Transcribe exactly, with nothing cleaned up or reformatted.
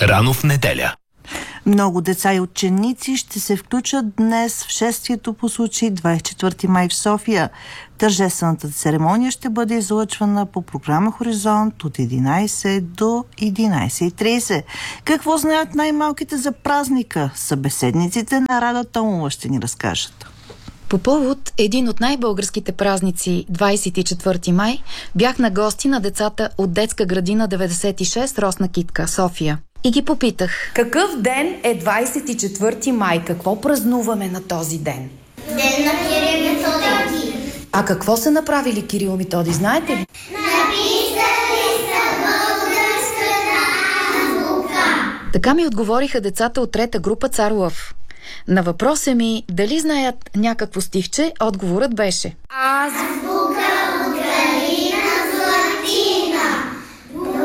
Рано в неделя. Много деца и ученици ще се включат днес в шествието по случай двадесет и четвърти май в София. Тържествената церемония ще бъде излъчвана по програма Хоризонт от единадесет до единадесет и тридесет. Какво знаят най-малките за празника? Събеседниците на Рада Томова ще ни разкажат. По повод един от най-българските празници, двадесет и четвърти май, бях на гости на децата от детска градина деветдесет и шест Росна китка, София. И ги попитах: какъв ден е двадесет и четвърти май? Какво празнуваме на този ден? Ден на Кирил и Методий. А какво са направили Кирил и Методий, знаете ли? Написали са българската азбука. Така ми отговориха децата от трета група Цар Лъв. На въпроса ми дали знаят някакво стихче, отговорът беше: Азбука